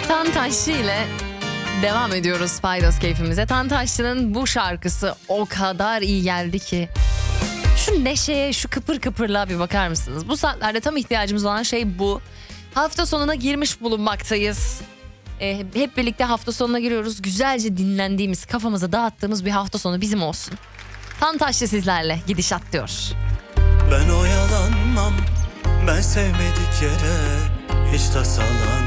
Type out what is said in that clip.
Tantaşçı ile devam ediyoruz Paydos keyfimize. Tantaşçı'nın bu şarkısı o kadar iyi geldi ki. Şu neşeye, şu kıpır kıpırlığa bir bakar mısınız? Bu saatlerde tam ihtiyacımız olan şey bu. Hafta sonuna girmiş bulunmaktayız. Hep birlikte hafta sonuna giriyoruz. Güzelce dinlendiğimiz, kafamıza dağıttığımız bir hafta sonu bizim olsun. Tantaşçı sizlerle gidişat diyor. Ben oyalanmam, ben sevmedik yere hiç tasalanmam.